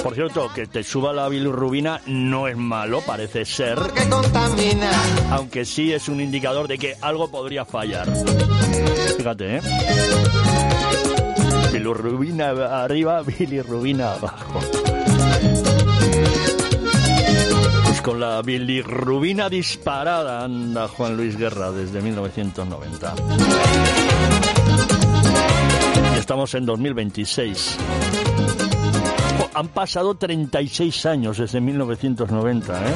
Por cierto, que te suba la bilirrubina no es malo, parece ser, aunque sí es un indicador de que algo podría fallar. Fíjate, bilirrubina arriba, bilirrubina abajo. Pues con la bilirrubina disparada anda Juan Luis Guerra desde 1990. Y estamos en 2026. Han pasado 36 años desde 1990,